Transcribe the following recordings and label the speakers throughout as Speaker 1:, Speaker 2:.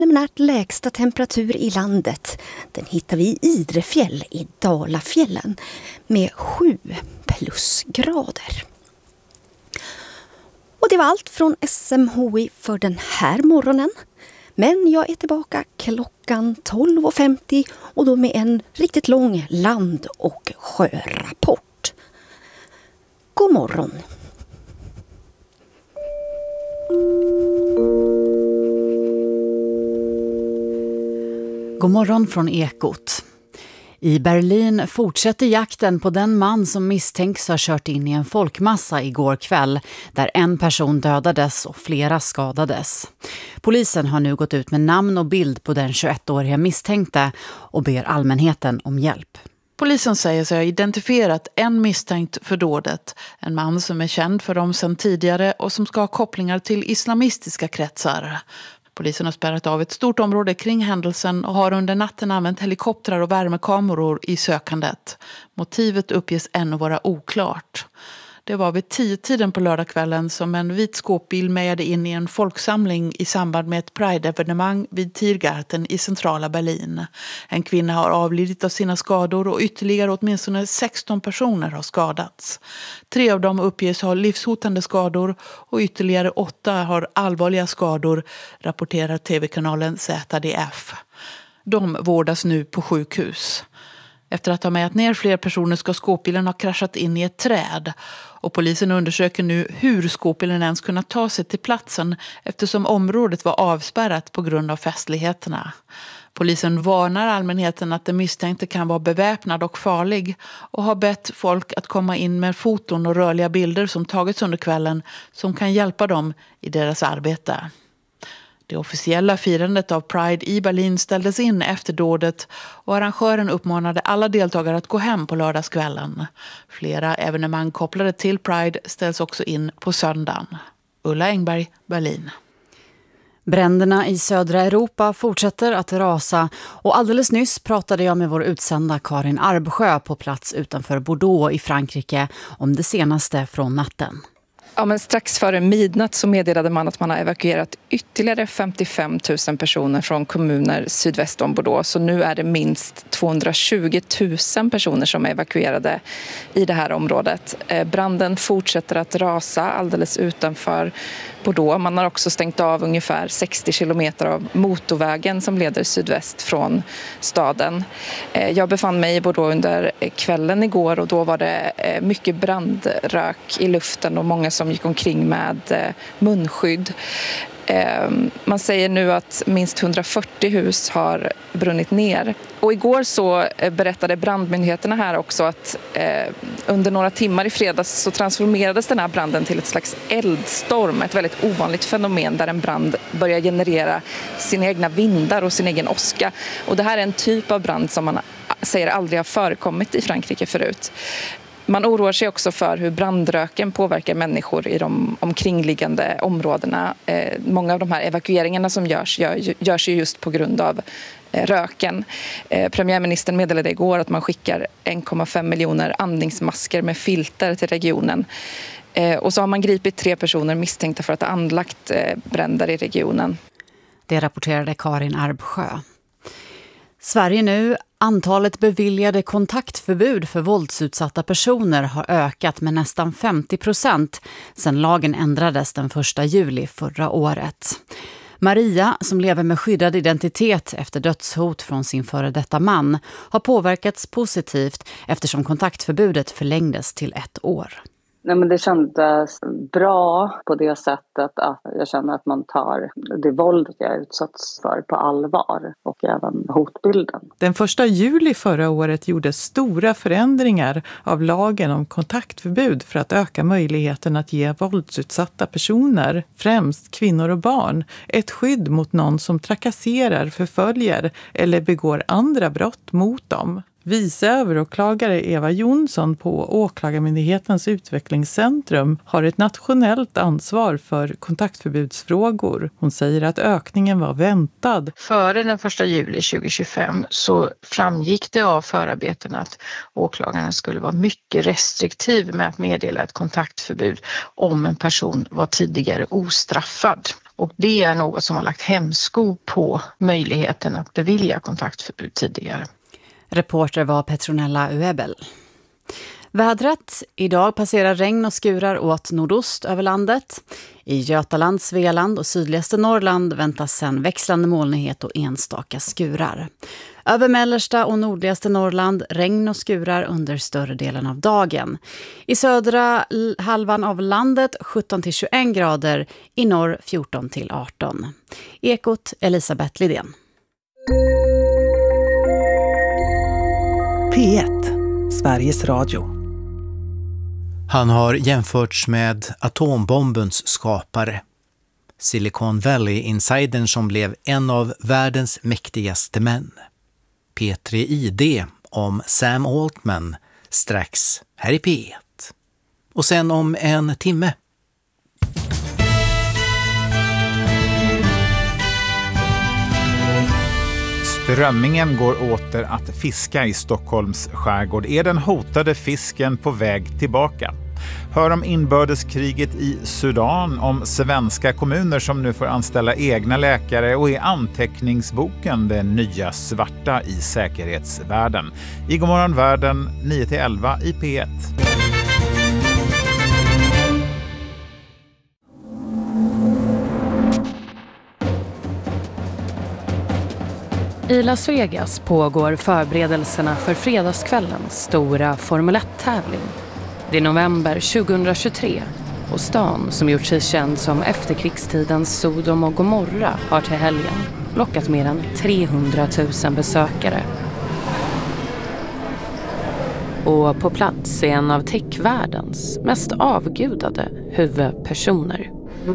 Speaker 1: Preliminärt lägsta temperatur i landet, den hittar vi i Idrefjäll i Dalafjällen med 7 plusgrader. Och det var allt från SMHI för den här morgonen. Men jag är tillbaka klockan 12.50 och då med en riktigt lång land- och sjörapport. God morgon!
Speaker 2: God morgon från Ekot. I Berlin fortsätter jakten på den man som misstänks ha kört in i en folkmassa igår kväll där en person dödades och flera skadades. Polisen har nu gått ut med namn och bild på den 21-åriga misstänkte och ber allmänheten om hjälp.
Speaker 3: Polisen säger sig ha identifierat en misstänkt för dådet, en man som är känd för dem sedan tidigare och som ska ha kopplingar till islamistiska kretsar. Polisen har spärrat av ett stort område kring händelsen och har under natten använt helikoptrar och värmekameror i sökandet. Motivet uppges ännu vara oklart. Det var vid 10-tiden på lördagskvällen som en vit skåpbil mejade in i en folksamling i samband med ett Pride-evenemang vid Tiergarten i centrala Berlin. En kvinna har avlidit av sina skador och ytterligare åtminstone 16 personer har skadats. 3 av dem uppges ha livshotande skador och ytterligare 8 har allvarliga skador, rapporterar tv-kanalen ZDF. De vårdas nu på sjukhus. Efter att ha mätt ner fler personer ska skåpbilen ha kraschat in i ett träd. Och polisen undersöker nu hur skåpbilen ens kunnat ta sig till platsen eftersom området var avspärrat på grund av festligheterna. Polisen varnar allmänheten att den misstänkte kan vara beväpnad och farlig och har bett folk att komma in med foton och rörliga bilder som tagits under kvällen som kan hjälpa dem i deras arbete. Det officiella firandet av Pride i Berlin ställdes in efter dådet och arrangören uppmanade alla deltagare att gå hem på lördagskvällen. Flera evenemang kopplade till Pride ställs också in på söndagen. Ulla Engberg, Berlin.
Speaker 2: Bränderna i södra Europa fortsätter att rasa och alldeles nyss pratade jag med vår utsända Karin Arbsjö på plats utanför Bordeaux i Frankrike om det senaste från natten.
Speaker 4: Ja, men strax före midnatt så meddelade man att man har evakuerat ytterligare 55 000 personer från kommuner sydväst om Bordeaux. Så nu är det minst 220 000 personer som är evakuerade i det här området. Branden fortsätter att rasa alldeles utanför Bordeaux. Man har också stängt av ungefär 60 kilometer av motorvägen som leder sydväst från staden. Jag befann mig i Bordeaux under kvällen igår och då var det mycket brandrök i luften och många som gick omkring med munskydd. Man säger nu att minst 140 hus har brunnit ner. Och igår så berättade brandmyndigheterna här också att under några timmar i fredags så transformerades den här branden till ett slags eldstorm. Ett väldigt ovanligt fenomen där en brand börjar generera sina egna vindar och sin egen åska. Och det här är en typ av brand som man säger aldrig har förekommit i Frankrike förut. Man oroar sig också för hur brandröken påverkar människor i de omkringliggande områdena. Många av de här evakueringarna som görs ju just på grund av röken. Premiärministern meddelade igår att man skickar 1,5 miljoner andningsmasker med filter till regionen. Och så har man gripit 3 personer misstänkta för att ha anlagt bränder i regionen.
Speaker 2: Det rapporterade Karin Arbsjö. Sverige nu. Antalet beviljade kontaktförbud för våldsutsatta personer har ökat med nästan 50% sedan lagen ändrades den 1 juli förra året. Maria, som lever med skyddad identitet efter dödshot från sin före detta man, har påverkats positivt eftersom kontaktförbudet förlängdes till 1 år.
Speaker 5: Nej, men det kändes bra på det sättet att jag känner att man tar det våld jag utsatts för på allvar och även hotbilden.
Speaker 6: Den 1 juli förra året gjordes stora förändringar av lagen om kontaktförbud för att öka möjligheten att ge våldsutsatta personer, främst kvinnor och barn, ett skydd mot någon som trakasserar, förföljer eller begår andra brott mot dem. Viceöveråklagare Eva Jonsson på Åklagarmyndighetens utvecklingscentrum har ett nationellt ansvar för kontaktförbudsfrågor. Hon säger att ökningen var väntad.
Speaker 7: Före den 1 juli 2025 så framgick det av förarbeten att åklagarna skulle vara mycket restriktiv med att meddela ett kontaktförbud om en person var tidigare ostraffad. Och det är något som har lagt hämsko på möjligheten att bevilja kontaktförbud tidigare.
Speaker 2: Reporter var Petronella Uebel. Vädret. Idag passerar regn och skurar åt nordost över landet. I Götaland, Svealand och sydligaste Norrland väntas sen växlande molnighet och enstaka skurar. Över mellersta och nordligaste Norrland regn och skurar under större delen av dagen. I södra halvan av landet 17-21 grader, i norr 14-18. Ekot Elisabeth Lidén.
Speaker 8: P1, Sveriges Radio.
Speaker 9: Han har jämförts med atombombens skapare. Silicon Valley-insidern som blev en av världens mäktigaste män. P3 ID om Sam Altman strax här i P1. Och sen om en timme.
Speaker 10: Strömmingen går åter att fiska i Stockholms skärgård. Är den hotade fisken på väg tillbaka? Hör om inbördeskriget i Sudan, om svenska kommuner som nu får anställa egna läkare och i anteckningsboken det nya svarta i säkerhetsvärlden. I Godmorgon världen 9-11 i P1.
Speaker 11: I Las Vegas pågår förberedelserna för fredagskvällens stora Formel 1-tävling. Det är november 2023 och stan som gjort sig känd som efterkrigstidens Sodom och Gomorra har till helgen lockat mer än 300 000 besökare. Och på plats är en av techvärldens mest avgudade huvudpersoner.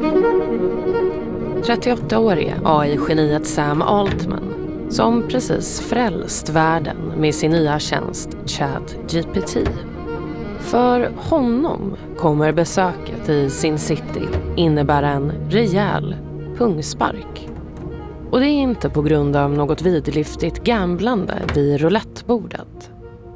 Speaker 11: 38-årige AI-geniet Sam Altman som precis frälst världen med sin nya tjänst ChatGPT. För honom kommer besöket i Sin City innebära en rejäl pungspark. Och det är inte på grund av något vidlyftigt gamblande vid roulettebordet.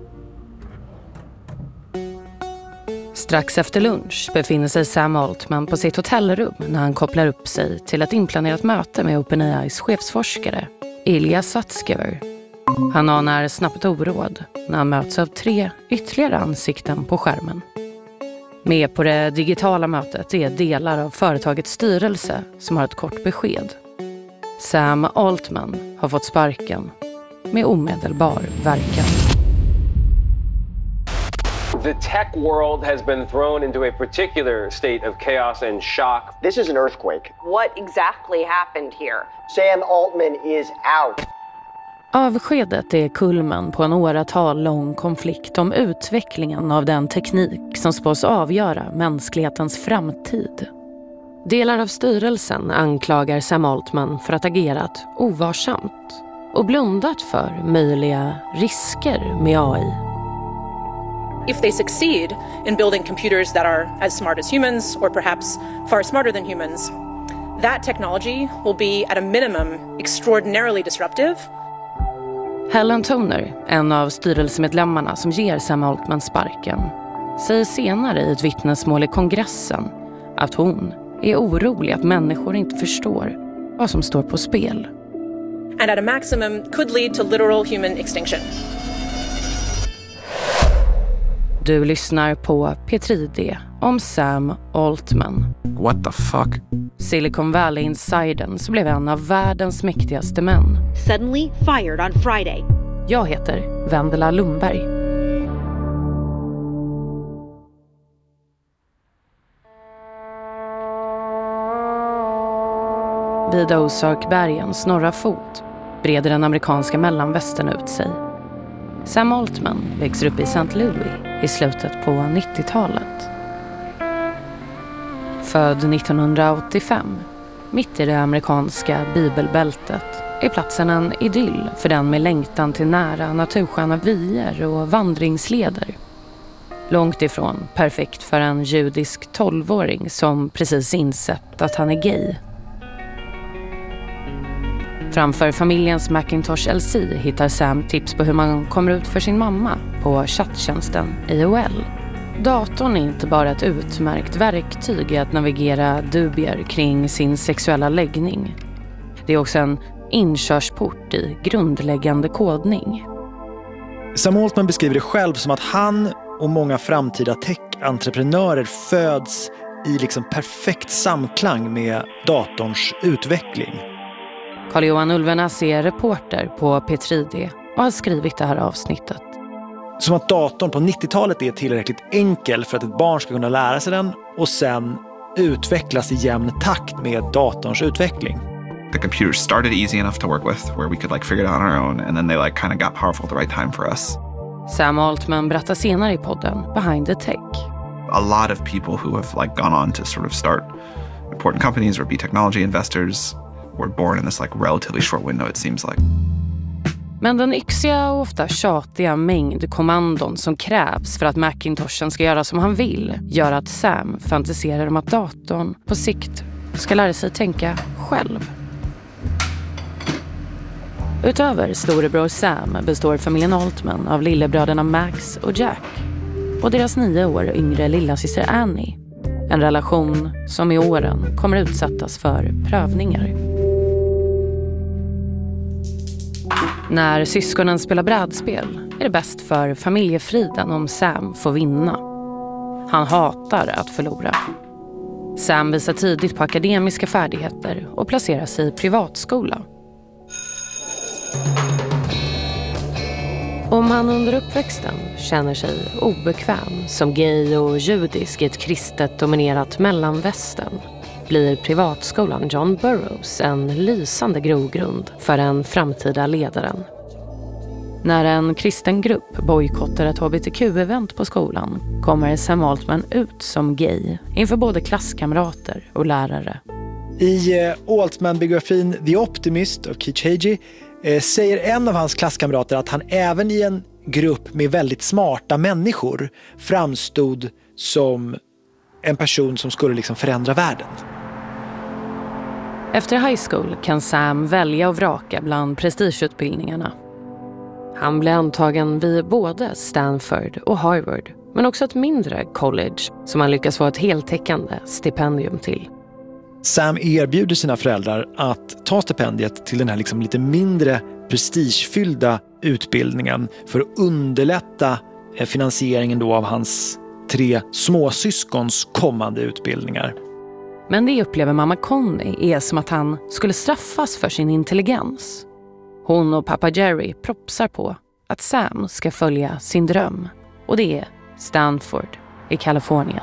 Speaker 11: Strax efter lunch befinner sig Sam Altman på sitt hotellrum när han kopplar upp sig till ett inplanerat möte med OpenAIs chefsforskare Ilya Sutskever. Han anar snabbt oråd när han möts av 3 ytterligare ansikten på skärmen. Med på det digitala mötet är delar av företagets styrelse som har ett kort besked. Sam Altman har fått sparken med omedelbar verkan.
Speaker 12: The tech world has been thrown into a particular state of chaos and shock.
Speaker 13: This is an earthquake.
Speaker 14: What exactly happened here?
Speaker 13: Sam Altman is out.
Speaker 11: Avskedet är kulmen på en åratal lång konflikt om utvecklingen av den teknik som spås avgöra mänsklighetens framtid. Delar av styrelsen anklagar Sam Altman för att agerat ovarsamt och blundat för möjliga risker med AI.
Speaker 15: If they succeed in building computers that are as smart as humans or perhaps far smarter than humans, that technology will be at a minimum extraordinarily disruptive.
Speaker 11: Helen Toner, en av styrelsemedlemmarna som ger Sam Altman sparken, säger senare i ett vittnesmål i kongressen att hon är orolig att människor inte förstår vad som står på spel.
Speaker 15: And at a maximum could lead to literal human extinction.
Speaker 11: Du lyssnar på P3D om Sam Altman.
Speaker 16: What the fuck?
Speaker 11: Silicon Valley-insidern som blev en av världens mäktigaste män.
Speaker 14: Suddenly fired on Friday.
Speaker 11: Jag heter Vendela Lundberg. Vid Ozarkbergens norra fot breder den amerikanska mellanvästern ut sig. Sam Altman växer upp i St. Louis i slutet på 90-talet. Född 1985, mitt i det amerikanska bibelbältet, är platsen en idyll för den med längtan till nära natursköna vyer och vandringsleder. Långt ifrån perfekt för en judisk 12-åring som precis insett att han är gay. Framför familjens Macintosh LC hittar Sam tips på hur man kommer ut för sin mamma på chatttjänsten AOL. Datorn är inte bara ett utmärkt verktyg i att navigera dubier kring sin sexuella läggning. Det är också en inkörsport i grundläggande kodning.
Speaker 16: Sam Altman beskriver det själv som att han och många framtida tech-entreprenörer föds i liksom perfekt samklang med datorns utveckling.
Speaker 11: Carl-Johan Ulvenäs är reporter på P3D och har skrivit det här avsnittet.
Speaker 16: Som att datorn på 90-talet är tillräckligt enkel för att ett barn ska kunna lära sig den och sen utvecklas i jämn takt med datorns utveckling.
Speaker 17: The computers started easy enough to work with where we could figure it out on our own, and then they kind of got powerful at the right time for us.
Speaker 11: Sam Altman berättar senare i podden Behind the Tech.
Speaker 17: A lot of people who have gone on to sort of start important companies or be technology investors were born in this relatively short window, it seems like.
Speaker 11: Men den yxiga och ofta tjatiga mängd kommandon som krävs för att Macintoshen ska göra som han vill gör att Sam fantiserar om att datorn på sikt ska lära sig tänka själv. Utöver storebror Sam består familjen Altman av lillebröderna Max och Jack och deras 9 år yngre lillasyster Annie. En relation som i åren kommer utsättas för prövningar. När syskonen spelar brädspel är det bäst för familjefriden om Sam får vinna. Han hatar att förlora. Sam visar tidigt på akademiska färdigheter och placerar sig i privatskola. Om han under uppväxten känner sig obekväm som gay och judisk i ett kristet dominerat mellanvästern blir privatskolan John Burroughs en lysande grogrund för den framtida ledaren. När en kristen grupp bojkottar ett hbtq-event på skolan kommer Sam Altman ut som gay inför både klasskamrater och lärare.
Speaker 16: I Altman-biografin The Optimist av Keith Hagee säger en av hans klasskamrater att han även i en grupp med väldigt smarta människor framstod som en person som skulle förändra världen.
Speaker 11: Efter high school kan Sam välja och vraka bland prestigeutbildningarna. Han blir antagen vid både Stanford och Harvard, men också ett mindre college som han lyckas få ett heltäckande stipendium till.
Speaker 16: Sam erbjuder sina föräldrar att ta stipendiet till den här lite mindre prestigefyllda utbildningen för att underlätta finansieringen då av hans 3 småsyskons kommande utbildningar.
Speaker 11: Men det upplever mamma Connie är som att han skulle straffas för sin intelligens. Hon och pappa Jerry propsar på att Sam ska följa sin dröm. Och det är Stanford i Kalifornien.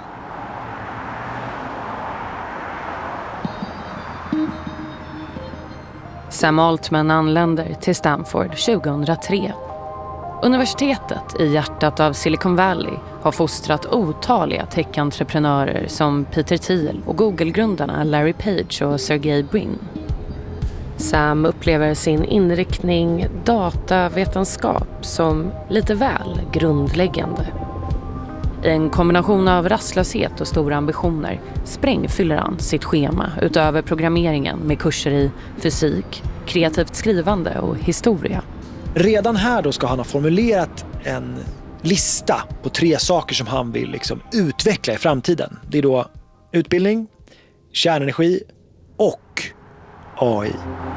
Speaker 11: Sam Altman anländer till Stanford 2003. Universitetet i hjärtat av Silicon Valley har fostrat otaliga tech-entreprenörer som Peter Thiel och Google-grundarna Larry Page och Sergey Brin. Sam upplever sin inriktning datavetenskap som lite väl grundläggande. I en kombination av rastlöshet och stora ambitioner sprängfyller han sitt schema utöver programmeringen med kurser i fysik, kreativt skrivande och historia.
Speaker 16: Redan här då ska han ha formulerat en lista på 3 saker som han vill utveckla i framtiden. Det är då utbildning, kärnenergi och AI.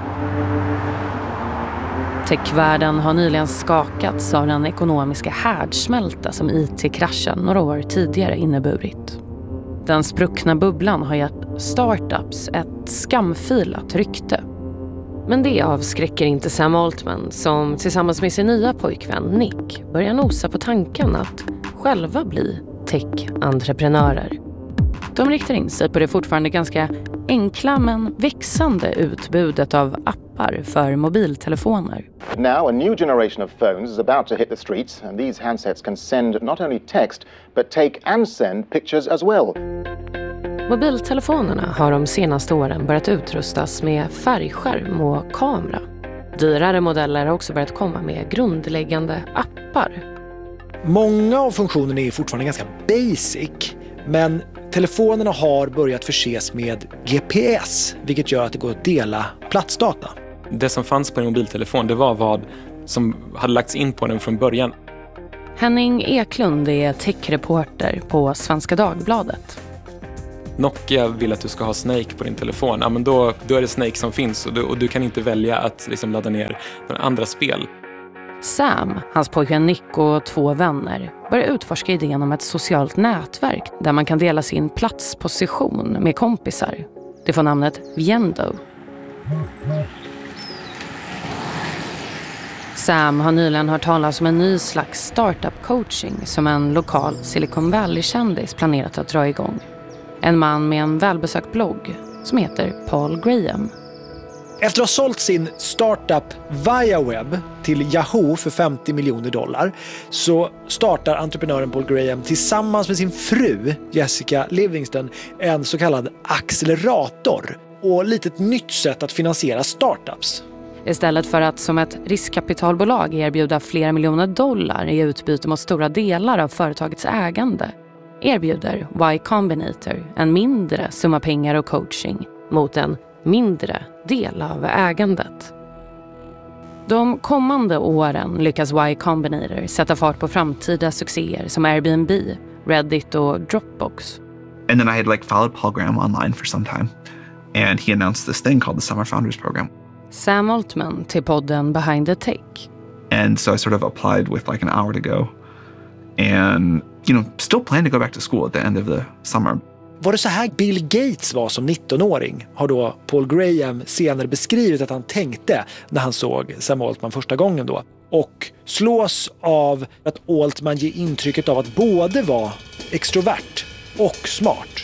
Speaker 11: Techvärlden har nyligen skakats av den ekonomiska härdsmälta som IT-kraschen några år tidigare inneburit. Den spruckna bubblan har gett startups ett skamfilat rykte. Men det avskräcker inte Sam Altman som tillsammans med sin nya pojkvän Nick börjar nosa på tanken att själva bli tech-entreprenörer. De riktar in sig på det fortfarande ganska enkla men växande utbudet av appar för mobiltelefoner.
Speaker 18: Now a new generation of phones is about to hit the streets, and these handsets can send not only text but take and send pictures as well.
Speaker 11: Mobiltelefonerna har de senaste åren börjat utrustas med färgskärm och kamera. Dyrare modeller har också börjat komma med grundläggande appar.
Speaker 16: Många av funktionerna är fortfarande ganska basic, men telefonerna har börjat förses med GPS, vilket gör att det går att dela platsdata.
Speaker 19: Det som fanns på en mobiltelefon, det var vad som hade lagts in på den från början.
Speaker 11: Henning Eklund är techreporter på Svenska Dagbladet.
Speaker 19: Nokia vill att du ska ha Snake på din telefon. Ja, men då är det Snake som finns och du kan inte välja att liksom ladda ner andra spel.
Speaker 11: Sam, hans pojkvän Nick och 2 vänner börjar utforska idén om ett socialt nätverk där man kan dela sin platsposition med kompisar. Det får namnet Viendo. Sam har nyligen hört talas om en ny slags startup-coaching som en lokal Silicon Valley-kändis planerat att dra igång. En man med en välbesökt blogg som heter Paul Graham.
Speaker 16: Efter att ha sålt sin startup ViaWeb till Yahoo för $50 miljoner så startar entreprenören Paul Graham tillsammans med sin fru Jessica Livingston en så kallad accelerator och lite ett nytt sätt att finansiera startups.
Speaker 11: Istället för att som ett riskkapitalbolag erbjuda flera miljoner dollar i utbyte mot stora delar av företagets ägande erbjuder Y Combinator en mindre summa pengar och coaching mot en mindre del av ägandet. De kommande åren lyckas Y Combinator sätta fart på framtida succéer som Airbnb, Reddit och Dropbox.
Speaker 17: And then I had followed Paul Graham online for some time, and he announced this thing called the Summer Founders Program.
Speaker 11: Sam Altman till podden Behind the Tech.
Speaker 17: And so I sort of applied with an hour to go, and still plan to go back to school at the end of the summer.
Speaker 16: Var det så här Bill Gates var som 19-åring har då Paul Graham senare beskrivit att han tänkte när han såg Sam Altman första gången då. Och slås av att Altman ger intrycket av att både vara extrovert och smart.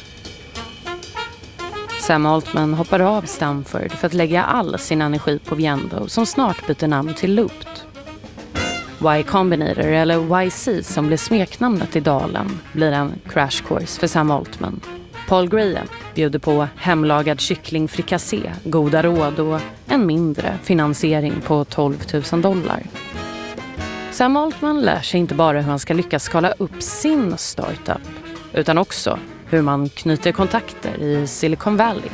Speaker 11: Sam Altman hoppar av Stanford för att lägga all sin energi på Viendo som snart byter namn till Looped. Y Combinator eller YC som blir smeknamnet i dalen blir en crash course för Sam Altman. Paul Graham bjuder på hemlagad kycklingfrikassé, goda råd och en mindre finansiering på $12,000. Sam Altman lär sig inte bara hur han ska lyckas skala upp sin startup utan också hur man knyter kontakter i Silicon Valley.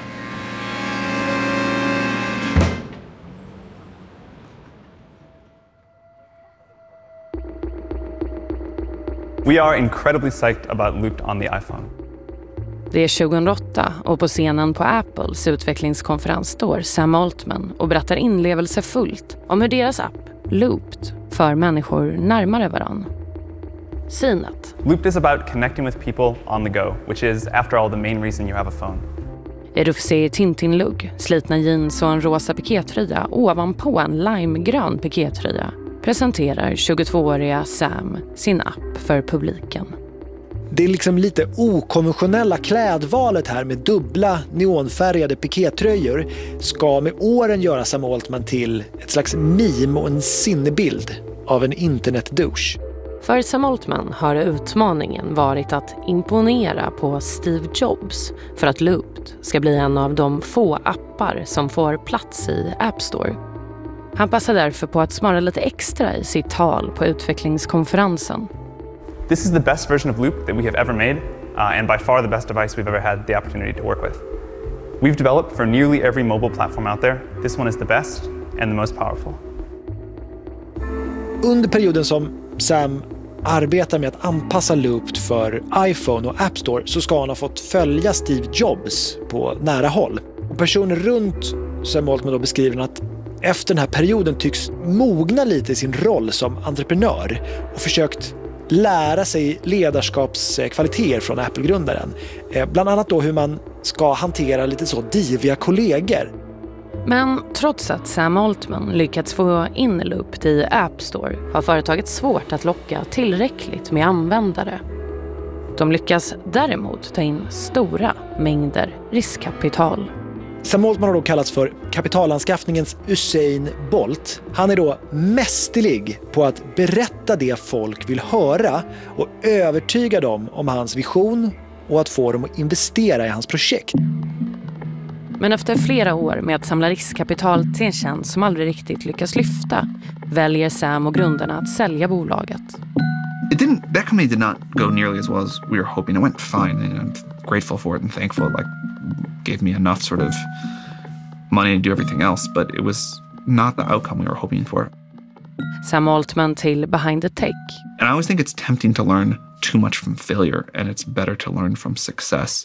Speaker 20: We are incredibly psyched about Looped on the iPhone.
Speaker 11: Det är 2008 och på scenen på Apples utvecklingskonferens står Sam Altman och berättar inlevelsefullt om hur deras app, Looped, för människor närmare varann. Synet.
Speaker 20: Looped is about connecting with people on the go, which is, after all, the main reason you have a phone.
Speaker 11: I rufsig Tintin-lugg, slitna jeans och en rosa pikétröja ovanpå en limegrön pikétröja presenterar 22-åriga Sam sin app för publiken.
Speaker 16: Det är lite okonventionella klädvalet här med dubbla neonfärgade pikétröjor ska med åren göra Sam Altman till ett slags meme och en sinnebild av en internetdouche.
Speaker 11: För Sam Altman har utmaningen varit att imponera på Steve Jobs för att Looped ska bli en av de få appar som får plats i App Store. Han passar därför på att smara lite extra i sitt tal på utvecklingskonferensen.
Speaker 20: This is the best version of Loop that we have ever made, and by far the best device we've ever had the opportunity to work with. We've developed for nearly every mobile platform out there. This one is the best and the most powerful.
Speaker 16: Under perioden som Sam arbetar med att anpassa Looped för iPhone och App Store så ska han ha fått följa Steve Jobs på nära håll. Och personer runt Sam Altman då beskriver att efter den här perioden tycks mogna lite i sin roll som entreprenör och försökt lära sig ledarskapskvaliteter från Apple-grundaren. Bland annat då hur man ska hantera lite så diviga kollegor.
Speaker 11: Men trots att Sam Altman lyckats få in Looped i App Store har företaget svårt att locka tillräckligt med användare. De lyckas däremot ta in stora mängder riskkapital.
Speaker 16: Sam Altman har då kallats för kapitalanskaffningens Usain Bolt. Han är då mästerlig på att berätta det folk vill höra och övertyga dem om hans vision och att få dem att investera i hans projekt.
Speaker 11: Men efter flera år med att samla riskkapital till en tjänst som aldrig riktigt lyckas lyfta väljer Sam och grundarna att sälja bolaget.
Speaker 17: That company did not go nearly as well as we were hoping. It went fine, and I'm grateful for it and thankful. Gave me enough sort of money to do everything else, but it was not the outcome we were hoping for.
Speaker 11: Sam Altman till Behind the Tech.
Speaker 17: And I always think it's tempting to learn too much from failure, and it's better to learn from success.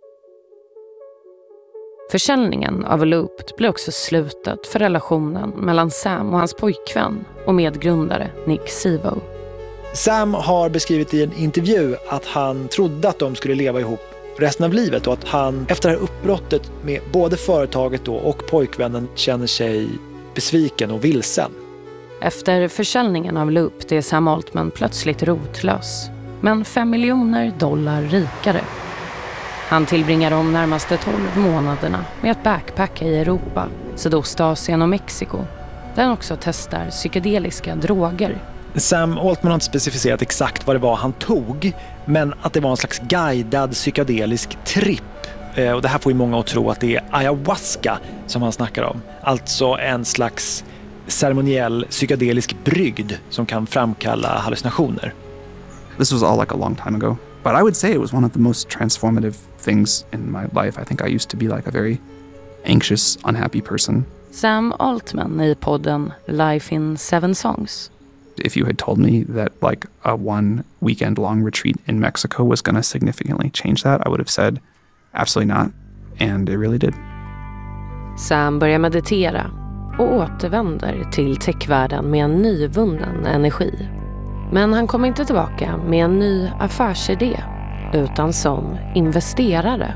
Speaker 11: Försäljningen av Looped blir också slutet för relationen mellan Sam och hans pojkvän och medgrundare Nick Szabo.
Speaker 16: Sam har beskrivit i en intervju att han trodde att de skulle leva ihop resten av livet och att han efter det här uppbrottet med både företaget då och pojkvännen känner sig besviken och vilsen.
Speaker 11: Efter försäljningen av Looped är Sam Altman plötsligt rotlös, men $5 miljoner rikare. Han tillbringar de närmaste 12 månaderna med att backpacka i Europa, Sydostasien och Mexiko, där han också testar psykedeliska droger.
Speaker 16: Sam Altman har inte specificerat exakt vad det var han tog, men att det var en slags guidad psykedelisk tripp. Och det här får ju många att tro att det är ayahuasca som han snackar om. Alltså en slags ceremoniell psykedelisk brygd som kan framkalla hallucinationer.
Speaker 17: This was all like a long time ago, but I would say it was one of the most transformative things in my life. I think I used to be like a very anxious, unhappy person.
Speaker 11: Sam Altman i podden Life in 7 Songs.
Speaker 17: If you had told me that like a 1 weekend long retreat in Mexico was going to significantly change that, I would have said absolutely not. And it really did.
Speaker 11: Sam börjar meditera och återvänder till techvärlden med en nyvunnen energi. Men han kommer inte tillbaka med en ny affärsidé, utan som investerare.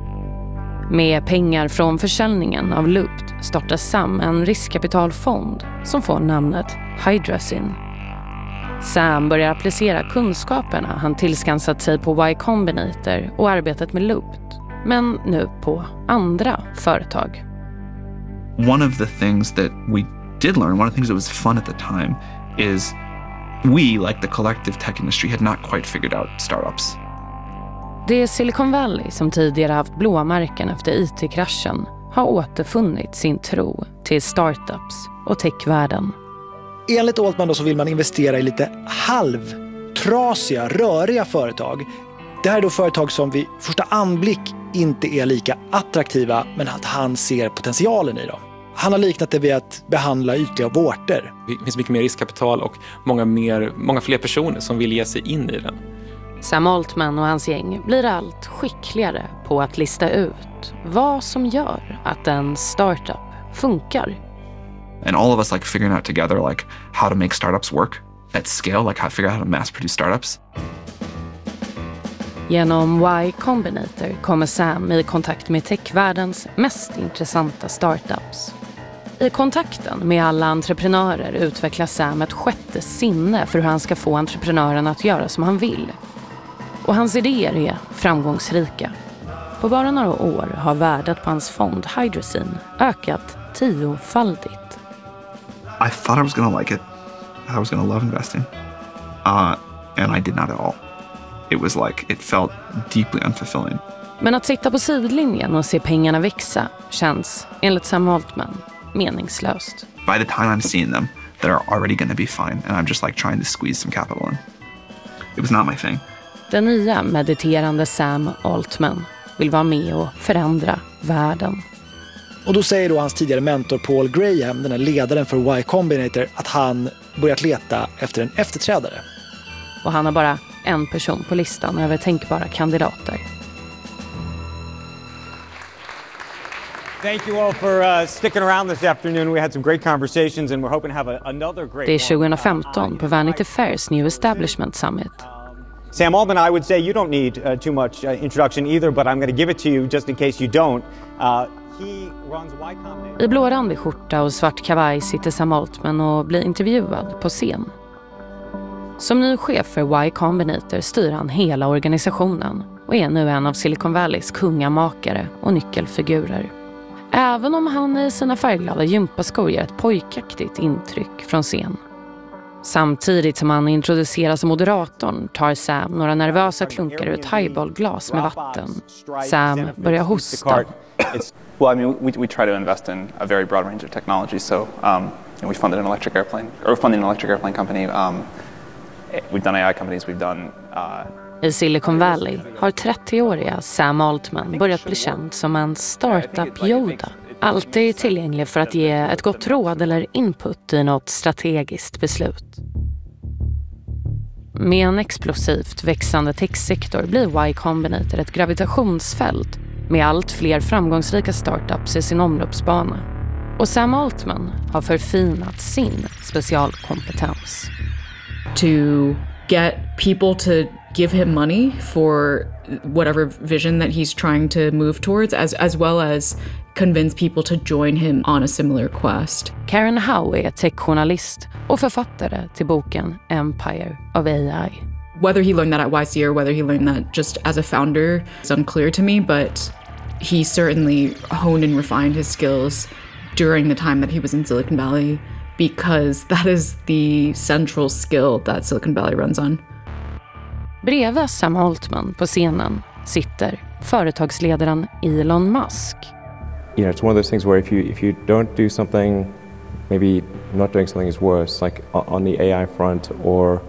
Speaker 11: Med pengar från försäljningen av Looped startar Sam en riskkapitalfond som får namnet Hydrazine. Sam börjar applicera kunskaperna han tillskansat sig på Y Combinator och arbetet med Looped, men nu på andra företag.
Speaker 17: One of the things that we did learn, one of the things that was fun at the time, is we, like the collective tech industry, had not quite figured out startups.
Speaker 11: Det är Silicon Valley som tidigare haft blåmärken efter IT-kraschen har återfunnit sin tro till startups och techvärlden.
Speaker 16: Enligt Altman då så vill man investera i lite halvtrasiga, röriga företag. Det här är då företag som vid första anblick inte är lika attraktiva, men att han ser potentialen i dem. Han har liknat det vid att behandla ytliga vårtor.
Speaker 19: Det finns mycket mer riskkapital och många fler personer som vill ge sig in i den.
Speaker 11: Sam Altman och hans gäng blir allt skickligare på att lista ut vad som gör att en startup funkar.
Speaker 17: And all of us like figuring out together like how to make startups work at scale, like how to figure out how to mass produce startups.
Speaker 11: Genom Y Combinator kommer Sam i kontakt med techvärldens mest intressanta startups. I kontakten med alla entreprenörer utvecklar Sam ett sjätte sinne för hur han ska få entreprenören att göra som han vill. Och hans idéer är framgångsrika. På bara några år har värdet på hans fond Hydrazine ökat 10-faldigt.
Speaker 17: I thought I was going to like it. I was going to love investing. And I did not at all. It was like, it felt deeply unfulfilling.
Speaker 11: Men att sitta på sidlinjen och se pengarna växa känns, enligt Sam Altman, meningslöst.
Speaker 17: By the time I'm seeing them, they're already going to be fine. And I'm just like trying to squeeze some capital in. It was not my thing.
Speaker 11: Den nya mediterande Sam Altman vill vara med och förändra världen.
Speaker 16: Och då säger då hans tidigare mentor Paul Graham, den här ledaren för Y Combinator, att han börjat leta efter en efterträdare.
Speaker 11: Och han har bara en person på listan över tänkbara kandidater.
Speaker 21: Thank you all for sticking around this afternoon. We had some great conversations and we're hoping to have another great.
Speaker 11: Det är 2015 på Vanity Fair's New Establishment Summit.
Speaker 21: Sam Altman, I would say you don't need too much introduction either, but I'm going to give it to you just in case you don't. He runs Y Combinator.
Speaker 11: I blårandig skjorta och svart kavaj sitter Sam Altman och blir intervjuad på scen. Som ny chef för Y Combinator styr han hela organisationen och är nu en av Silicon Valleys kungamakare och nyckelfigurer. Även om han i sina färgglada gympaskor ger ett pojkaktigt intryck från scen. Samtidigt som han introduceras som moderatorn tar Sam några nervösa klunkar ur ett highballglas med vatten. Sam börjar hosta.
Speaker 20: Well, I mean, we try to invest in a very broad range of technology. So, we funded an electric airplane company. We've done AI companies. We've done.
Speaker 11: I Silicon Valley har 30-åriga Sam Altman börjat bli känd som en startup Yoda. alltid tillgänglig för att ge ett gott råd eller input i något strategiskt beslut. Med en explosivt växande techsektor blir Y Combinator ett gravitationsfält med allt fler framgångsrika startups i sin omloppsbana. Och Sam Altman har förfinat sin specialkompetens.
Speaker 1: To get people to give him money for whatever vision that he's trying to move towards, as well as convince people to join him on a similar quest.
Speaker 11: Karen Howe är techjournalist och författare till boken Empire of AI.
Speaker 1: Whether he learned that at YC or whether he learned that just as a founder is unclear to me, but he certainly honed and refined his skills during the time that he was in Silicon Valley, because that is the central skill that Silicon Valley runs on.
Speaker 11: Bredvid Sam Altman på scenen sitter företagsledaren Elon Musk.
Speaker 22: You know, it's one of those things where if you don't do something, maybe not doing something is worse, like on the AI front or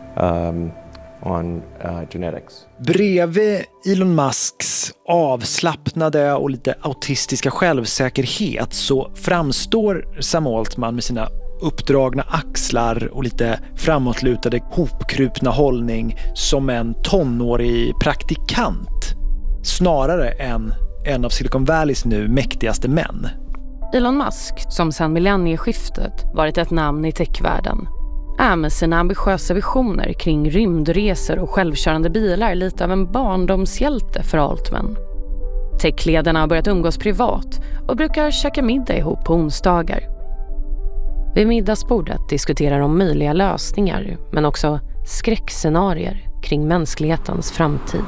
Speaker 22: on genetics.
Speaker 16: Bredvid Elon Musks avslappnade och lite autistiska självsäkerhet så framstår Sam Altman med sina uppdragna axlar och lite framåtlutade hopkrupna hållning som en tonårig praktikant snarare än en av Silicon Valleys nu mäktigaste män.
Speaker 11: Elon Musk, som sedan millennieskiftet varit ett namn i techvärlden, är med sina ambitiösa visioner kring rymdresor och självkörande bilar lite av en barndomshjälte för Altman. Techledarna har börjat umgås privat och brukar käka middag ihop på onsdagar. Vid middagsbordet diskuterar de möjliga lösningar men också skräckscenarier kring mänsklighetens framtid.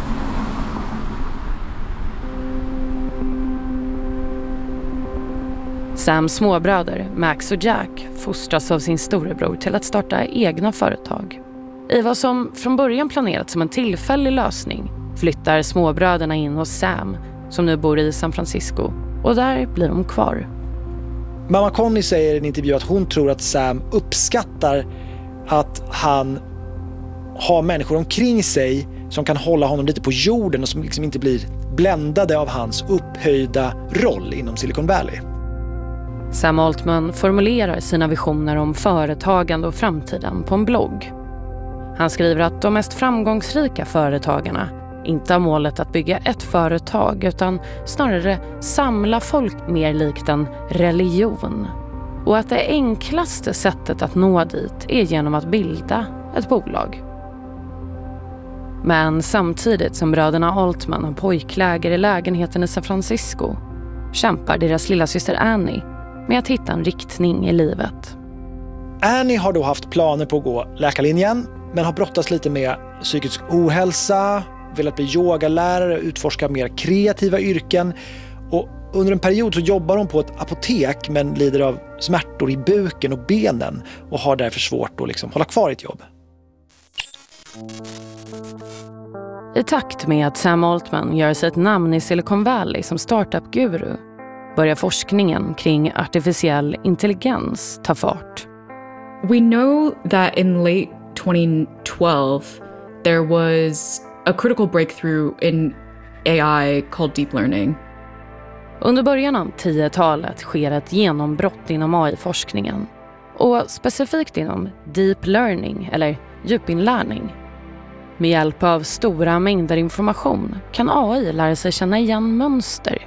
Speaker 11: Sams småbröder, Max och Jack, fostras av sin storebror till att starta egna företag. I vad som från början planerats som en tillfällig lösning flyttar småbröderna in hos Sam, som nu bor i San Francisco, och där blir de kvar.
Speaker 16: Mamma Connie säger i en intervju att hon tror att Sam uppskattar att han har människor omkring sig som kan hålla honom lite på jorden och som liksom inte blir bländade av hans upphöjda roll inom Silicon Valley.
Speaker 11: Sam Altman formulerar sina visioner om företagande och framtiden på en blogg. Han skriver att de mest framgångsrika företagarna inte har målet att bygga ett företag utan snarare samla folk mer likt en religion. Och att det enklaste sättet att nå dit är genom att bilda ett bolag. Men samtidigt som bröderna Altman har pojkläger i lägenheten i San Francisco kämpar deras lilla syster Annie med att hitta en riktning i livet.
Speaker 16: Annie har då haft planer på att gå läkarlinjen men har brottats lite med psykisk ohälsa, velat bli yogalärare, utforska mer kreativa yrken, och under en period så jobbar hon på ett apotek men lider av smärtor i buken och benen och har därför svårt att liksom hålla kvar ett jobb.
Speaker 11: I takt med att Sam Altman gör sig ett namn i Silicon Valley som startup-guru börjar forskningen kring artificiell intelligens ta fart.
Speaker 1: We know that in late 2012 there was a critical breakthrough in AI called deep learning.
Speaker 11: Under början av 10-talet sker ett genombrott inom AI-forskningen och specifikt inom deep learning eller djupinlärning. Med hjälp av stora mängder information kan AI lära sig känna igen mönster.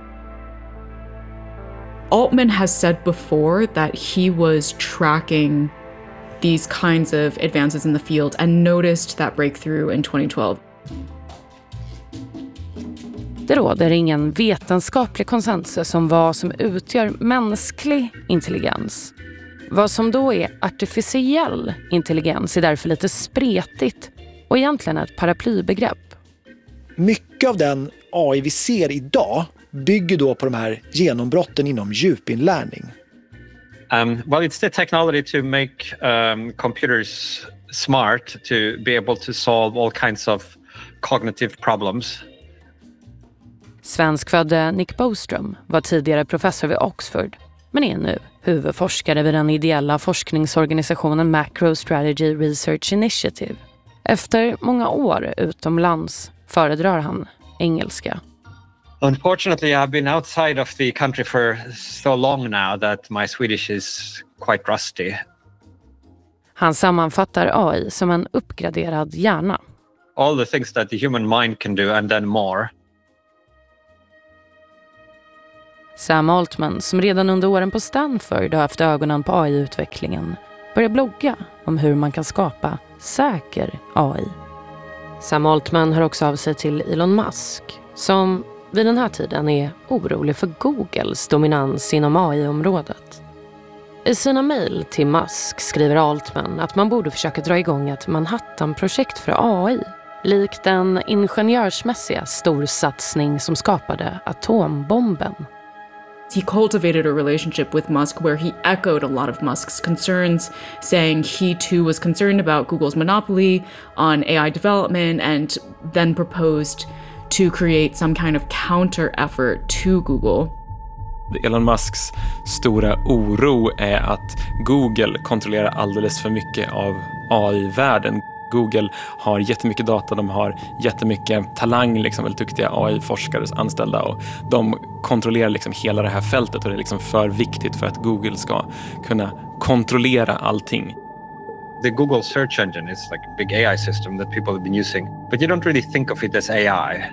Speaker 1: Altman has said before that he was tracking these kinds of advances in the field and noticed that breakthrough in 2012.
Speaker 11: Det råder ingen vetenskaplig konsensus om vad som utgör mänsklig intelligens. Vad som då är artificiell intelligens är därför lite spretigt och egentligen ett paraplybegrepp.
Speaker 16: Mycket av den AI vi ser idag bygger då på de här genombrotten inom djupinlärning.
Speaker 23: Well, it's the technology to make computers smart to be able to solve all kinds of cognitive problems.
Speaker 11: Svenskfödde Nick Boström var tidigare professor vid Oxford men är nu huvudforskare vid den ideella forskningsorganisationen Macro Strategy Research Initiative. Efter många år utomlands föredrar han engelska.
Speaker 23: Unfortunately, I've been outside of the country for so long now that my Swedish is quite rusty.
Speaker 11: Han sammanfattar AI som en uppgraderad hjärna.
Speaker 23: All the things that the human mind can do and then more.
Speaker 11: Sam Altman, som redan under åren på Stanford har haft ögonen på AI-utvecklingen, börjar blogga om hur man kan skapa säker AI. Sam Altman hör också av sig till Elon Musk, som vid den här tiden är orolig för Googles dominans inom AI-området. I sina mejl till Musk skriver Altman att man borde försöka dra igång ett Manhattan-projekt för AI, likt den ingenjörsmässiga storsatsning som skapade atombomben.
Speaker 1: He cultivated a relationship with Musk where he echoed a lot of Musk's concerns, saying he too was concerned about Google's monopoly on AI development, and then proposed to create some kind of counter effort to Google.
Speaker 19: Elon Musks stora oro är att Google kontrollerar alldeles för mycket av AI-världen. Google har jättemycket data, de har jättemycket talang, liksom, väldigt duktiga AI-forskares anställda, och de kontrollerar liksom hela det här fältet, och det är liksom för viktigt för att Google ska kunna kontrollera allting.
Speaker 23: The Google search engine is like a big AI system that people have been using, but you don't really think of it as AI.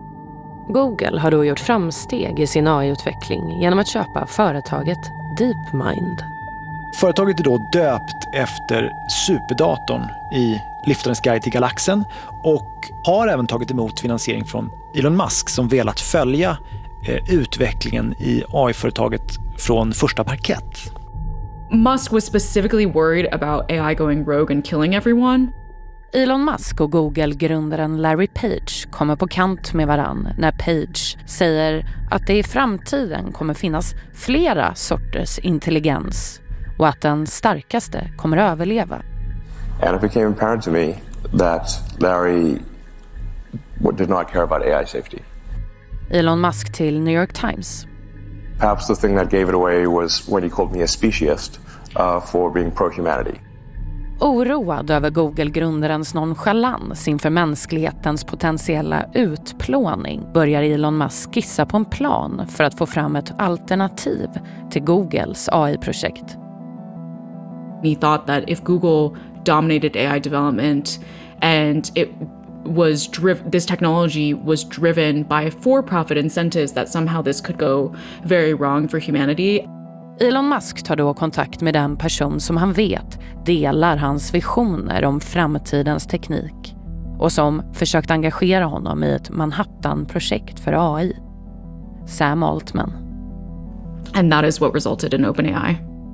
Speaker 11: Google har då gjort framsteg i sin AI-utveckling genom att köpa företaget DeepMind.
Speaker 16: Företaget är då döpt efter superdatorn i Liftarens guide till galaxen och har även tagit emot finansiering från Elon Musk som velat följa utvecklingen i AI-företaget från första parkett.
Speaker 1: Musk was specifically worried about AI going rogue and killing everyone.
Speaker 11: Elon Musk och Google-grundaren Larry Page kommer på kant med varann när Page säger att det i framtiden kommer finnas flera sorters intelligens och att den starkaste kommer att överleva.
Speaker 3: And it became apparent to me that Larry did not care about AI safety.
Speaker 11: Elon Musk till New York Times.
Speaker 3: Perhaps the thing that gave it away was when he called me a speciesist for being pro-humanity.
Speaker 11: Oroad över Google-grundarens nonchalans inför mänsklighetens potentiella utplåning börjar Elon Musk skissa på en plan för att få fram ett alternativ till Googles AI-projekt.
Speaker 1: He thought that if Google dominated AI development and this technology was driven by for-profit incentives, that somehow this could go very wrong for humanity.
Speaker 11: Elon Musk tar då kontakt med den person som han vet delar hans visioner om framtidens teknik och som försökt engagera honom i ett Manhattan-projekt för AI. Sam Altman.
Speaker 1: And that is what resulted in OpenAI.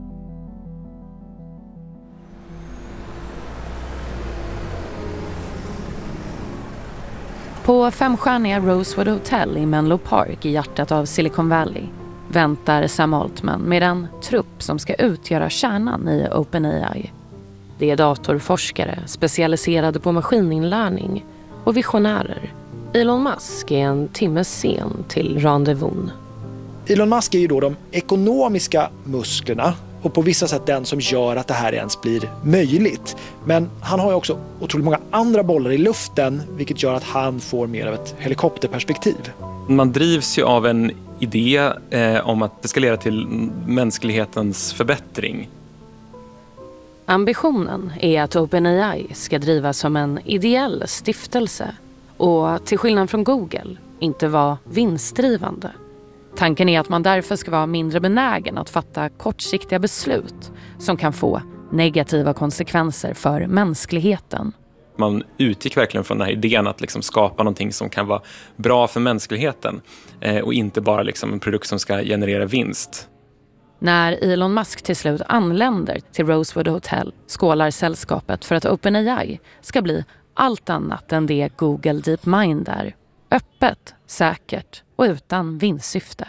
Speaker 11: På femstjärniga Rosewood Hotel i Menlo Park i hjärtat av Silicon Valley väntar Sam Altman med en trupp som ska utgöra kärnan i OpenAI. Det är datorforskare specialiserade på maskininlärning och visionärer. Elon Musk är en timme sen till rendezvous.
Speaker 16: Elon Musk är ju då de ekonomiska musklerna och på vissa sätt den som gör att det här ens blir möjligt. Men han har ju också otroligt många andra bollar i luften, vilket gör att han får mer av ett helikopterperspektiv.
Speaker 19: Man drivs ju av en idé om att det ska leda till mänsklighetens förbättring.
Speaker 11: Ambitionen är att OpenAI ska drivas som en ideell stiftelse och till skillnad från Google inte vara vinstdrivande. Tanken är att man därför ska vara mindre benägen att fatta kortsiktiga beslut som kan få negativa konsekvenser för mänskligheten.
Speaker 19: Man utgick verkligen från den här idén att liksom skapa någonting som kan vara bra för mänskligheten och inte bara liksom en produkt som ska generera vinst.
Speaker 11: När Elon Musk till slut anländer till Rosewood Hotel skålar sällskapet för att OpenAI ska bli allt annat än det Google DeepMind är. Öppet, säkert och utan vinstsyfte.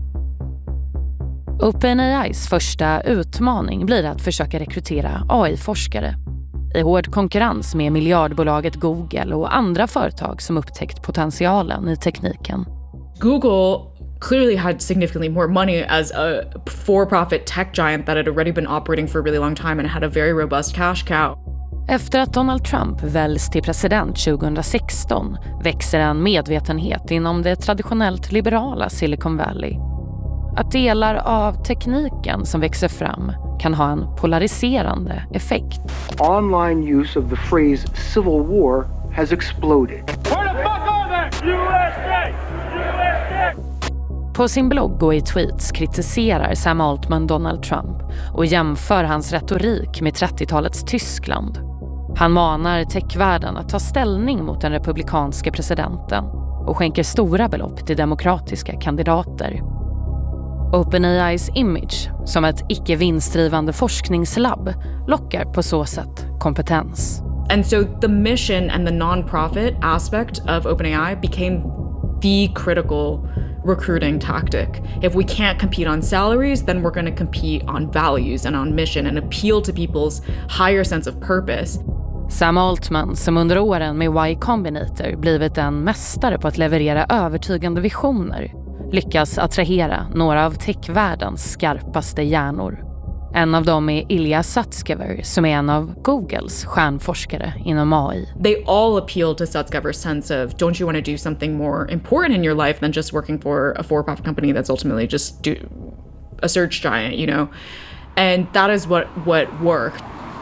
Speaker 11: OpenAIs första utmaning blir att försöka rekrytera AI-forskare. I hård konkurrens med miljardbolaget Google och andra företag som upptäckt potentialen i tekniken.
Speaker 1: Google clearly had significantly more money as a for-profit tech giant that had already been operating for a really long time and had a very robust cash cow.
Speaker 11: Efter att Donald Trump väljs till president 2016 växer en medvetenhet inom det traditionellt liberala Silicon Valley. Att delar av tekniken som växer fram kan ha en polariserande effekt.
Speaker 4: Online use of the phrase civil war has exploded.
Speaker 5: Where the fuck are they? USA! USA!
Speaker 11: På sin blogg och i tweets kritiserar Sam Altman Donald Trump och jämför hans retorik med 30-talets Tyskland. Han manar techvärlden att ta ställning mot den republikanska presidenten och skänker stora belopp till demokratiska kandidater. OpenAIs image som ett icke-vinstdrivande forskningslabb lockar på så sätt kompetens.
Speaker 1: And so the mission and the non-profit aspect of OpenAI became the critical recruiting tactic. If we can't compete on salaries, then we're going to compete on values and on mission and appeal to people's higher sense of purpose.
Speaker 11: Sam Altman, som under åren med Y Combinator blivit en mästare på att leverera övertygande visioner, lyckas attrahera några av techvärldens skarpaste hjärnor. En av dem är Ilya Sutskever, som är en av Googles stjärnforskare inom AI.
Speaker 1: They all appeal to Sutskever's sense of, don't you want to do something more important in your life than just working for a for-profit company that's ultimately just a search giant, you know? And that is what worked.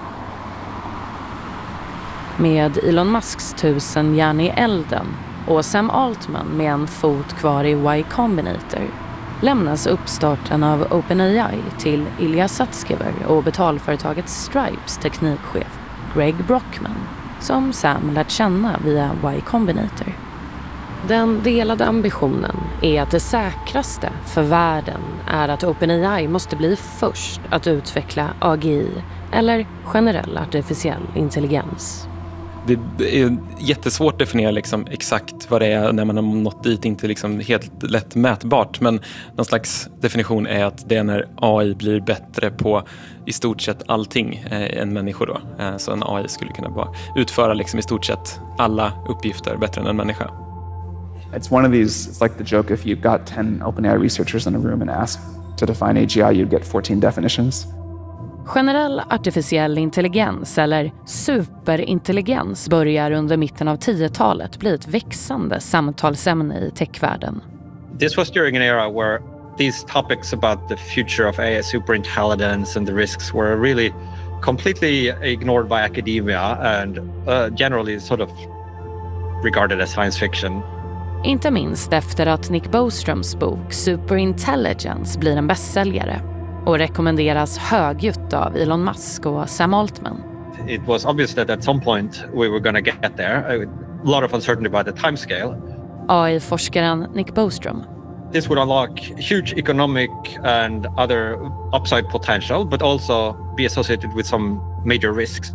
Speaker 11: Med Elon Musks 1000 järn i elden och Sam Altman med en fot kvar i Y Combinator lämnas uppstarten av OpenAI till Ilya Sutskever och betalföretaget Stripes teknikchef Greg Brockman, som Sam lärt känna via Y Combinator. Den delade ambitionen är att det säkraste för världen är att OpenAI måste bli först att utveckla AGI eller generell artificiell intelligens.
Speaker 19: Det är jättesvårt att definiera liksom exakt vad det är när man har nått dit, inte liksom helt lätt mätbart, men någon slags definition är att det är när AI blir bättre på i stort sett allting än människor då. Så en AI skulle kunna bara utföra liksom i stort sett alla uppgifter bättre än en människa.
Speaker 17: It's one of these, it's like the joke if you got 10 OpenAI researchers in a room and asked to define AGI, you'd get 14 definitions.
Speaker 11: Generell artificiell intelligens eller superintelligens börjar under mitten av 10-talet bli ett växande samtalsämne i techvärlden.
Speaker 23: This was during an era where these topics about the future of AI superintelligence and the risks were really completely ignored by academia and generally sort of regarded as science fiction.
Speaker 11: Inte minst efter att Nick Boströms bok Superintelligence blir en bästsäljare och rekommenderas högljutt av Elon Musk och Sam Altman.
Speaker 23: It was obvious that at some point we were going to get there. A lot of uncertainty about the timescale.
Speaker 11: AI-forskaren Nick Boström.
Speaker 23: This would unlock huge economic and other upside potential, but also be associated with some major risks.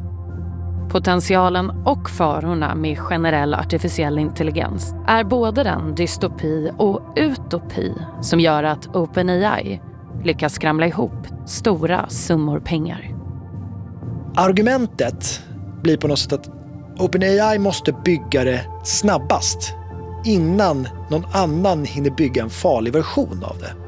Speaker 11: Potentialen och farorna med generell artificiell intelligens är både den dystopi och utopi som gör att OpenAI lyckas skramla ihop stora summor pengar.
Speaker 16: Argumentet blir på något sätt att OpenAI måste bygga det snabbast innan någon annan hinner bygga en farlig version av det.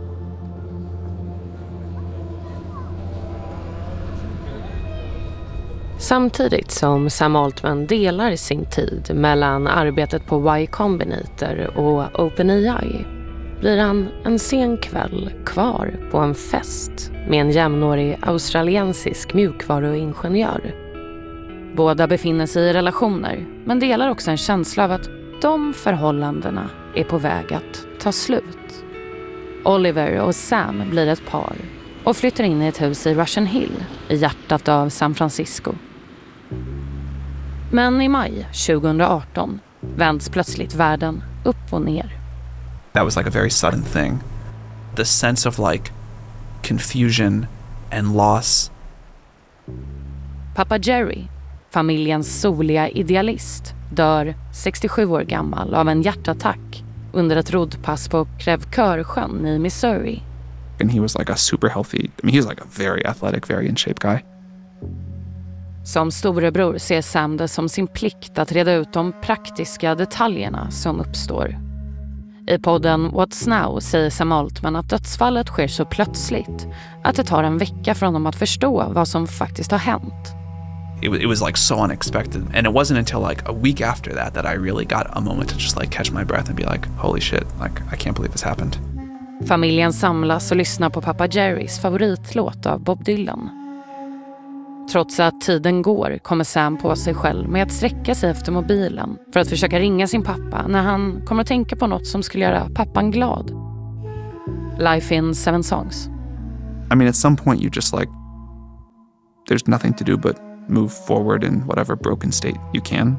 Speaker 11: Samtidigt som Sam Altman delar sin tid mellan arbetet på Y Combinator och OpenAI blir han en sen kväll kvar på en fest med en jämnårig australiensisk mjukvaruingenjör. Båda befinner sig i relationer men delar också en känsla av att de förhållandena är på väg att ta slut. Oliver och Sam blir ett par och flyttar in i ett hus i Russian Hill i hjärtat av San Francisco. Men i maj 2018 vänds plötsligt världen upp och ner.
Speaker 17: That was like a very sudden thing. The sense of like confusion and loss.
Speaker 11: Pappa Jerry, familjens soliga idealist, dör 67 år gammal av en hjärtattack under ett roddpass på Crèvecoeur-sjön i Missouri.
Speaker 17: And he was like a super healthy, I mean, he was like a very athletic, very in shape guy.
Speaker 11: Som storebror ser Sam det som sin plikt att reda ut de praktiska detaljerna som uppstår. I podden What's Now säger Sam Altman att dödsfallet sker så plötsligt att det tar en vecka för honom att förstå vad som faktiskt har hänt.
Speaker 17: it was like so unexpected. And it wasn't until like a week after that I really got a moment to just like catch my breath and be like, holy shit, like I can't believe this happened.
Speaker 11: Familjen samlas och lyssnar på pappa Jerrys favoritlåt av Bob Dylan. Trots att tiden går kommer Sam på sig själv med att sträcka sig efter mobilen för att försöka ringa sin pappa när han kommer att tänka på något som skulle göra pappan glad. Life in 7 songs.
Speaker 17: I mean, at some point you just like, there's nothing to do but move forward in whatever broken state you can.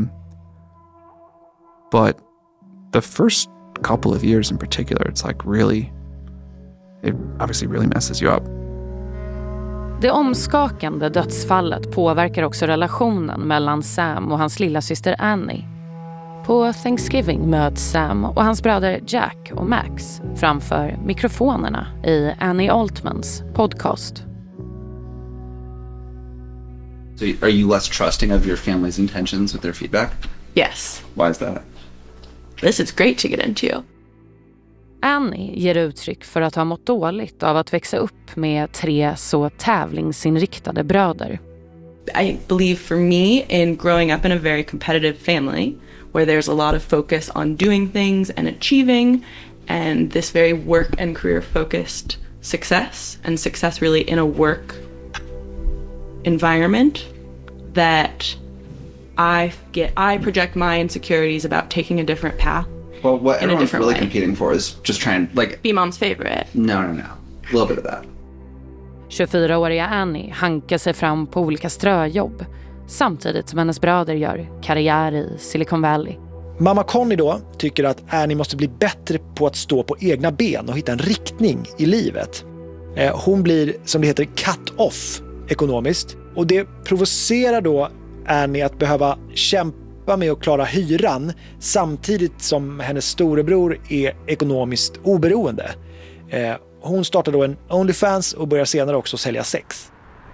Speaker 17: But the first couple of years in particular, it's like really, it obviously really messes you up.
Speaker 11: Det omskakande dödsfallet påverkar också relationen mellan Sam och hans lilla syster Annie. På Thanksgiving möts Sam och hans bröder Jack och Max framför mikrofonerna i Annie Altmans podcast.
Speaker 2: So are you less trusting of your family's intentions with their feedback?
Speaker 6: Yes.
Speaker 2: Why is that?
Speaker 6: This is great to get into.
Speaker 11: Annie ger uttryck för att ha mått dåligt av att växa upp med 3 så tävlingsinriktade bröder.
Speaker 6: I believe for me, in growing up in a very competitive family where there's a lot of focus on doing things and achieving, and this very work and career focused success, and success really in a work environment, that I project my insecurities about taking a different path.
Speaker 2: Well, what everyone's really competing for is just trying, like...
Speaker 6: Be mom's favorite.
Speaker 2: No. A little bit of that.
Speaker 11: 24-åriga Annie hankar sig fram på olika ströjobb samtidigt som hennes bröder gör karriär i Silicon Valley.
Speaker 16: Mamma Connie då tycker att Annie måste bli bättre på att stå på egna ben och hitta en riktning i livet. Hon blir, som det heter, cut off ekonomiskt. Och det provocerar då Annie att behöva kämpa med att klara hyran samtidigt som hennes storebror är ekonomiskt oberoende. Hon startar då en OnlyFans och börjar senare också sälja sex.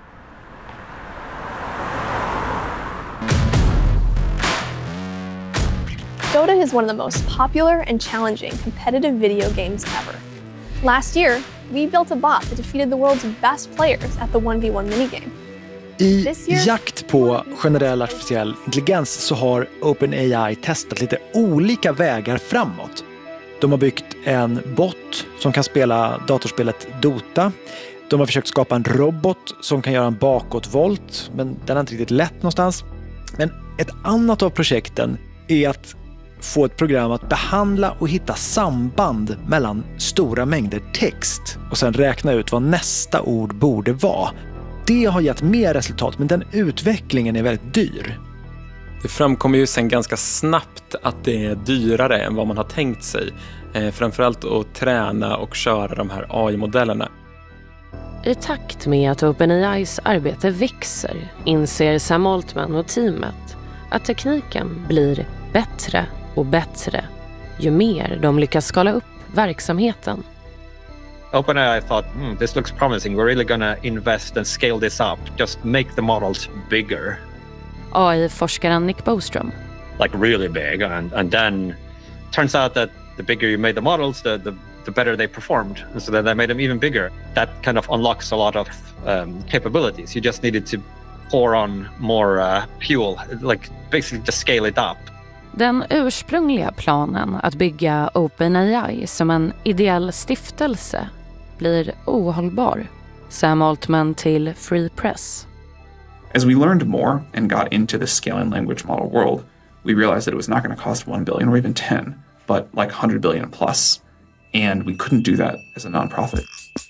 Speaker 7: Dota is one of the most popular and challenging competitive video games ever. Last year, we built a bot that defeated the world's best players at the 1v1 minigame.
Speaker 16: I jakt på generell artificiell intelligens så har OpenAI testat lite olika vägar framåt. De har byggt en bot som kan spela datorspelet Dota. De har försökt skapa en robot som kan göra en bakåtvolt, men den har inte riktigt lätt någonstans. Men ett annat av projekten är att få ett program att behandla och hitta samband mellan stora mängder text och sen räkna ut vad nästa ord borde vara. Det har gett mer resultat, men den utvecklingen är väldigt dyr.
Speaker 19: Det framkommer ju sen ganska snabbt att det är dyrare än vad man har tänkt sig. Framförallt att träna och köra de här AI-modellerna.
Speaker 11: I takt med att OpenAIs arbete växer inser Sam Altman och teamet att tekniken blir bättre och bättre ju mer de lyckas skala upp verksamheten.
Speaker 23: OpenAI thought, this looks promising. We're really gonna invest and scale this up. Just make the models bigger.
Speaker 11: AI-forskaren Nick Bostrom.
Speaker 23: Like really big. And then turns out that the bigger you made the models, the better they performed. And so then they made them even bigger. That kind of unlocks a lot of capabilities. You just needed to pour on more fuel, like basically just scale it up.
Speaker 11: Den ursprungliga planen att bygga OpenAI som en ideell stiftelse blir ohållbar. Sam Altman till Free Press.
Speaker 17: As we learned more and got into the scaling language model world, we realized that it was not going to cost 1 billion or even 10, but like 100 billion plus. And we couldn't do that as a non-profit.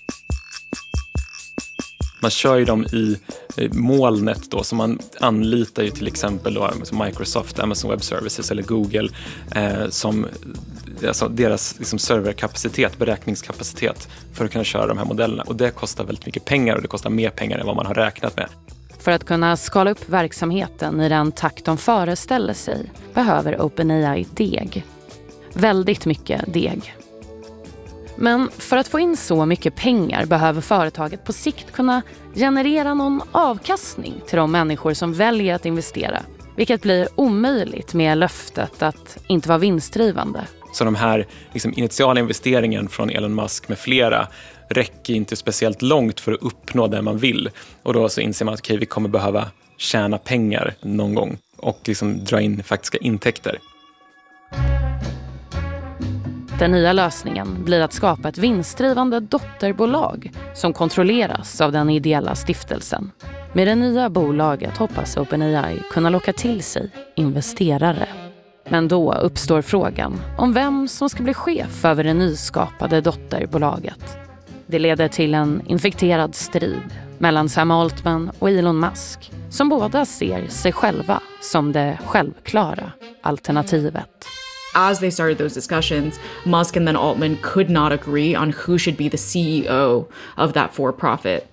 Speaker 19: Man kör ju dem i molnet då, så man anlitar ju till exempel då Microsoft, Amazon Web Services eller Google som alltså deras liksom serverkapacitet, beräkningskapacitet för att kunna köra de här modellerna. Och det kostar väldigt mycket pengar och det kostar mer pengar än vad man har räknat med.
Speaker 11: För att kunna skala upp verksamheten i den takt de föreställer sig behöver OpenAI deg. Väldigt mycket deg. Men för att få in så mycket pengar behöver företaget på sikt kunna generera någon avkastning till de människor som väljer att investera. Vilket blir omöjligt med löftet att inte vara vinstdrivande.
Speaker 19: Så de här liksom, initiala investeringen från Elon Musk med flera räcker inte speciellt långt för att uppnå det man vill. Och då så inser man att vi kommer behöva tjäna pengar någon gång och liksom dra in faktiska intäkter.
Speaker 11: Den nya lösningen blir att skapa ett vinstdrivande dotterbolag som kontrolleras av den ideella stiftelsen. Med det nya bolaget hoppas OpenAI kunna locka till sig investerare. Men då uppstår frågan om vem som ska bli chef över det nyskapade dotterbolaget. Det leder till en infekterad strid mellan Sam Altman och Elon Musk, som båda ser sig själva som det självklara alternativet.
Speaker 1: As they started those discussions, Musk and then Altman could not agree on who should be the CEO of that for-profit.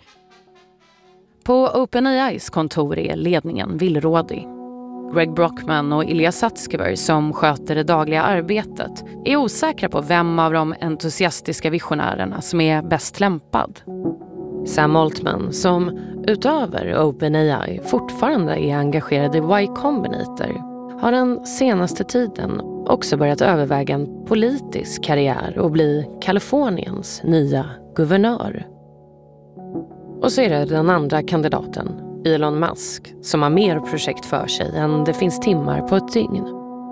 Speaker 11: På OpenAIs kontor är ledningen villrådig. Greg Brockman och Ilya Sutskever, som sköter det dagliga arbetet, är osäkra på vem av de entusiastiska visionärerna som är bäst lämpad. Sam Altman, som utöver OpenAI fortfarande är engagerad i Y Combinator, har den senaste tiden också börjat överväga en politisk karriär och bli Kaliforniens nya guvernör. Och så är det den andra kandidaten, Elon Musk, som har mer projekt för sig än det finns timmar på ett dygn.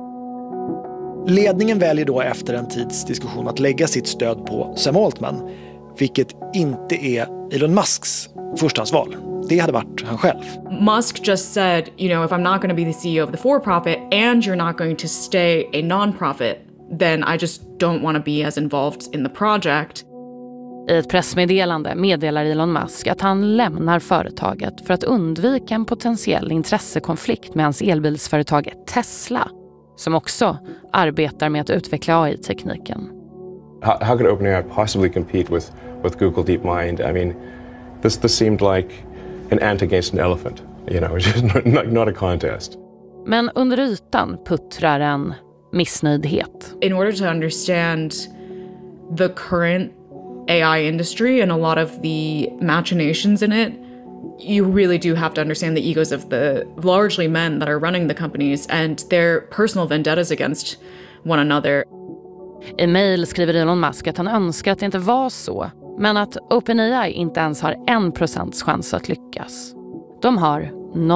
Speaker 16: Ledningen väljer då efter en tids diskussion att lägga sitt stöd på Sam Altman, vilket inte är Elon Musks förstahandsval. Det hade varit han själv.
Speaker 1: Musk just said, you know, if I'm not going to be the CEO of the for-profit and you're not going to stay a non-profit, then I just don't want to be as involved in the project.
Speaker 11: I ett pressmeddelande meddelar Elon Musk att han lämnar företaget för att undvika en potentiell intressekonflikt med hans elbilsföretag Tesla, som också arbetar med att utveckla AI-tekniken.
Speaker 22: How could OpenAI possibly compete with Google DeepMind? I mean, this seemed like an ant against an elephant. You know, it's just not a contest.
Speaker 11: Men under ytan puttrar en missnöjdhet.
Speaker 1: In order to understand the current AI industry and a lot of the machinations in it, you really do have to understand the egos of the largely men that are running the companies and their personal vendettas against one another.
Speaker 11: I mejl skriver Elon Musk att han önskar att det inte var så, men att OpenAI inte ens har 1% chans att lyckas. De har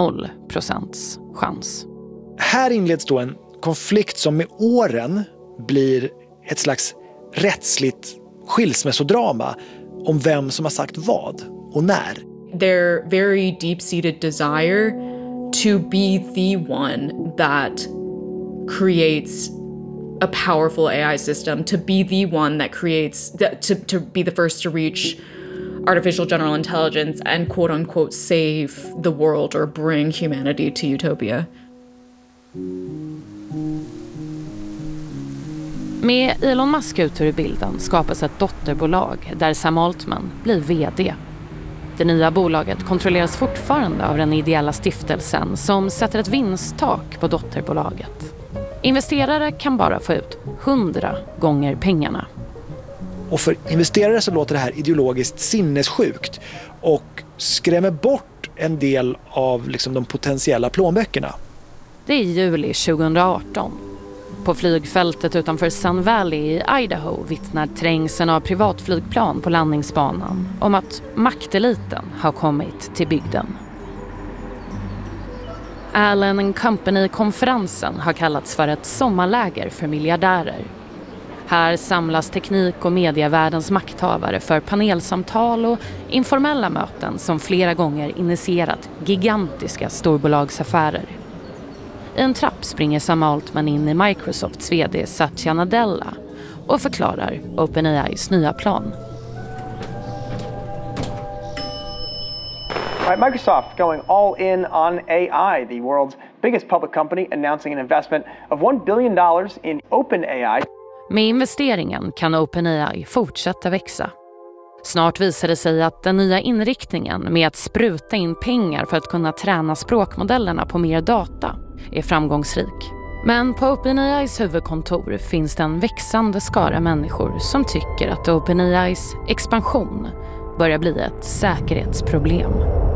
Speaker 11: 0% chans.
Speaker 16: Här inleds då en konflikt som med åren blir ett slags rättsligt skilsmässodrama om vem som har sagt vad och när.
Speaker 1: Their very deep-seated desire to be the one that creates a powerful AI system, to be the one that creates, to be the first to reach artificial general intelligence and quote-unquote save the world or bring humanity to utopia.
Speaker 11: Med Elon Musk ut ur bilden skapas ett dotterbolag där Sam Altman blir vd. Det nya bolaget kontrolleras fortfarande av den ideella stiftelsen som sätter ett vinsttak på dotterbolaget. Investerare kan bara få ut 100 gånger pengarna.
Speaker 16: Och för investerare så låter det här ideologiskt sinnessjukt och skrämmer bort en del av liksom de potentiella plånböckerna.
Speaker 11: Det är juli 2018. På flygfältet utanför Sun Valley i Idaho vittnar trängseln av privatflygplan på landningsbanan om att makteliten har kommit till bygden. Allen & Company-konferensen har kallats för ett sommarläger för miljardärer. Här samlas teknik- och medievärldens makthavare för panelsamtal och informella möten som flera gånger initierat gigantiska storbolagsaffärer. I en trapp springer Sam Altman in i Microsofts vd Satya Nadella och förklarar OpenAIs nya plan.
Speaker 8: Right, Microsoft going all in on AI, the world's biggest public company announcing an investment of $1 billion in OpenAI.
Speaker 11: Med investeringen kan OpenAI fortsätta växa. Snart visar det sig att den nya inriktningen med att spruta in pengar för att kunna träna språkmodellerna på mer data är framgångsrik. Men på OpenAIs huvudkontor finns det en växande skara människor som tycker att OpenAIs expansion börjar bli ett säkerhetsproblem.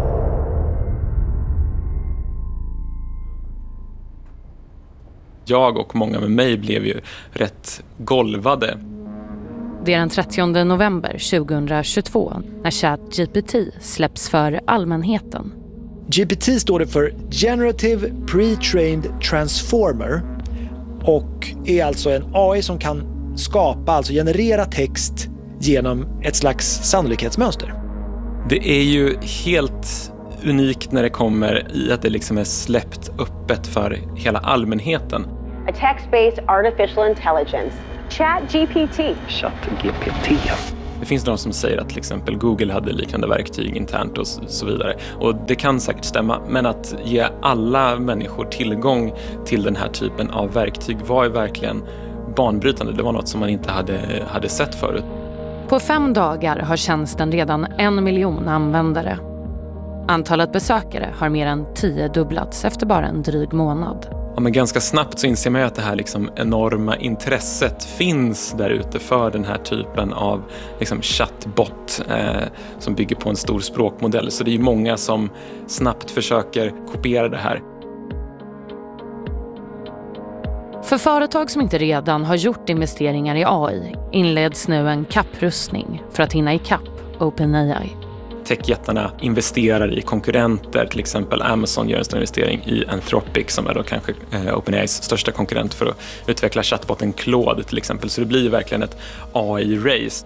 Speaker 19: Jag och många med mig blev ju rätt golvade.
Speaker 11: Det är den 30 november 2022 när ChatGPT släpps för allmänheten.
Speaker 16: GPT står det för Generative Pre-trained Transformer och är alltså en AI som kan skapa, alltså generera text genom ett slags sannolikhetsmönster.
Speaker 19: Det är ju helt unikt när det kommer i att det liksom är släppt öppet för hela allmänheten.
Speaker 14: A text-based artificial intelligence. ChatGPT.
Speaker 23: ChatGPT.
Speaker 19: Det finns de som säger att till exempel Google hade liknande verktyg internt och så vidare. Och det kan säkert stämma, men att ge alla människor tillgång till den här typen av verktyg var ju verkligen banbrytande. Det var något som man inte hade sett förut.
Speaker 11: På 5 dagar har tjänsten redan 1 miljon användare. Antalet besökare har mer än 10-dubblats efter bara en dryg månad.
Speaker 19: Ja, men ganska snabbt så inser man ju att det här liksom enorma intresset finns där ute för den här typen av liksom chatbot som bygger på en stor språkmodell. Så det är ju många som snabbt försöker kopiera det här.
Speaker 11: För företag som inte redan har gjort investeringar i AI inleds nu en kapprustning för att hinna ikapp OpenAI.
Speaker 19: Techjättarna investerar i konkurrenter, till exempel Amazon gör en stor investering i Anthropic som är då kanske OpenAIs största konkurrent för att utveckla chatboten Claude till exempel. Så det blir verkligen ett AI-race.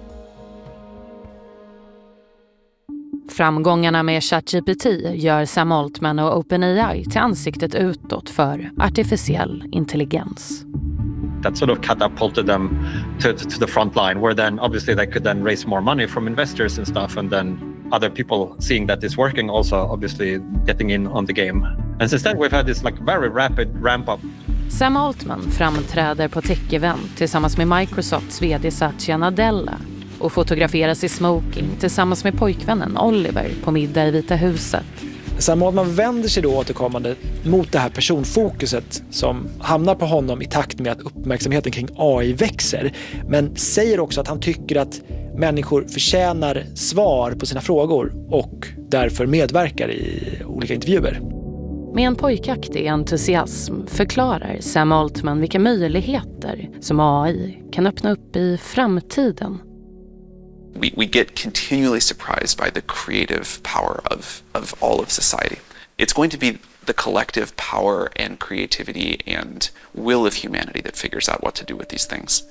Speaker 11: Framgångarna med ChatGPT gör Sam Altman och OpenAI till ansiktet utåt för artificiell intelligens.
Speaker 23: That sort of catapulted them to the front line, where then obviously they could then raise more money from investors and stuff, and then other people seeing that it's working also obviously getting in on the game. And since then we've had this like very rapid ramp up.
Speaker 11: Sam Altman framträder på tech-event tillsammans med Microsofts vd Satya Nadella och fotograferas i smoking tillsammans med pojkvännen Oliver på middag i Vita huset.
Speaker 16: Sam Altman vänder sig då återkommande mot det här personfokuset som hamnar på honom i takt med att uppmärksamheten kring AI växer. Men säger också att han tycker att människor förtjänar svar på sina frågor och därför medverkar i olika intervjuer.
Speaker 11: Med en pojkaktig entusiasm förklarar Sam Altman vilka möjligheter som AI kan öppna upp i framtiden.
Speaker 9: We get continually surprised by the creative power of all of society. It's going to be the collective power and creativity and will of humanity that figures out what to do with these things.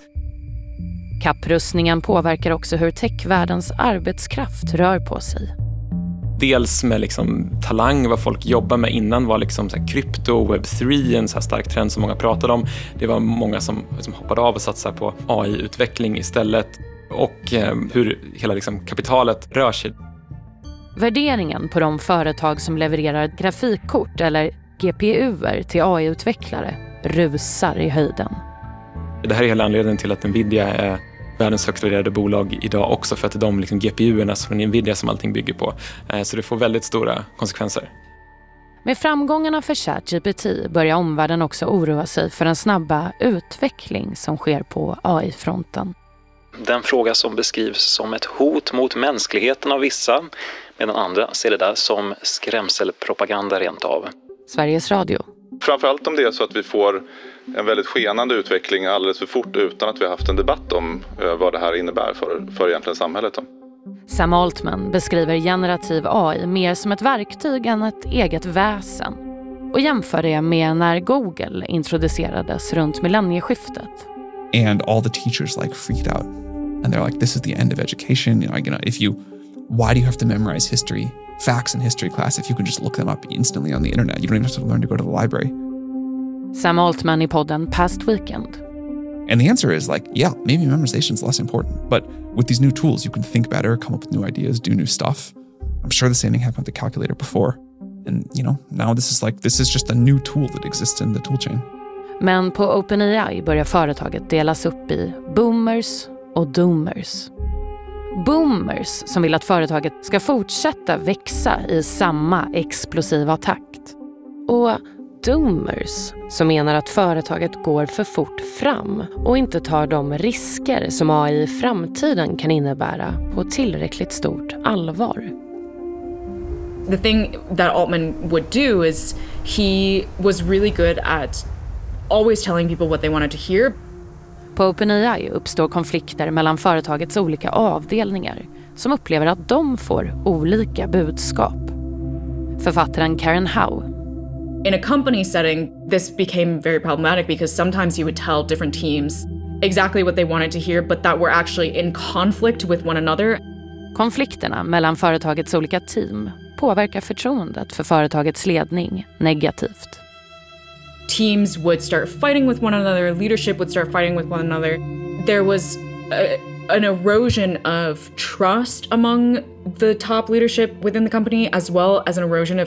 Speaker 11: Kapprustningen påverkar också hur techvärldens arbetskraft rör på sig.
Speaker 19: Dels med liksom talang, vad folk jobbar med. Innan var liksom så här krypto, web3, en så här stark trend som många pratade om. Det var många som hoppade av och satsade på AI-utveckling istället. Och hur hela liksom kapitalet rör sig.
Speaker 11: Värderingen på de företag som levererar grafikkort eller GPUer till AI-utvecklare rusar i höjden.
Speaker 19: Det här är hela anledningen till att Nvidia är världens högst värderade bolag idag också, för att det är de liksom GPUerna från Nvidia som allting bygger på. Så det får väldigt stora konsekvenser.
Speaker 11: Med framgångarna för ChatGPT börjar omvärlden också oroa sig för den snabba utveckling som sker på AI-fronten.
Speaker 10: Den fråga som beskrivs som ett hot mot mänskligheten av vissa, medan andra ser det där som skrämselpropaganda rent av.
Speaker 11: Sveriges Radio.
Speaker 12: Framförallt om det är så att vi får en väldigt skenande utveckling alldeles för fort utan att vi har haft en debatt om vad det här innebär för egentligen samhället.
Speaker 11: Sam Altman beskriver generativ AI mer som ett verktyg än ett eget väsen och jämför det med när Google introducerades runt millennieskiftet.
Speaker 17: And all the teachers like freaked out. And they're like, this is the end of education. You know, why do you have to memorize history, facts in history class if you can just look them up instantly on the internet? You don't even have to learn to go to the library.
Speaker 11: Sam Altman i podden Past Weekend.
Speaker 17: And the answer is like, yeah, maybe memorization is less important. But with these new tools, you can think better, come up with new ideas, do new stuff. I'm sure the same thing happened with the calculator before. And, you know, now this is just a new tool that exists in the tool chain.
Speaker 11: Men på OpenAI börjar företaget delas upp i boomers och doomers. Boomers som vill att företaget ska fortsätta växa i samma explosiva takt. Och doomers som menar att företaget går för fort fram och inte tar de risker som AI i framtiden kan innebära på tillräckligt stort allvar.
Speaker 1: The thing that Altman would do is he was really good at always telling people what they wanted to hear.
Speaker 11: På OpenAI uppstår konflikter mellan företagets olika avdelningar som upplever att de får olika budskap. författaren Karen Howe.
Speaker 1: In a company setting, this became very problematic because sometimes you would tell different teams exactly what they wanted to hear, but that were actually in conflict with one another.
Speaker 11: Konflikterna mellan företagets olika team påverkar förtroendet för företagets ledning negativt.
Speaker 1: Teams would start fighting with one another, leadership would start fighting with one another. There was an erosion of trust among the top leadership within the company, as well as an erosion of